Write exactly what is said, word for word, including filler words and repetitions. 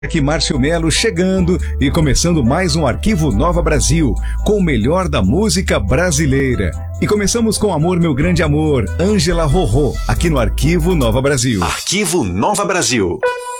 Aqui Márcio Melo chegando e começando mais um Arquivo Nova Brasil, com o melhor da música brasileira. E começamos com Amor Meu Grande Amor, Ângela Rorô, aqui no Arquivo Nova Brasil. Arquivo Nova Brasil.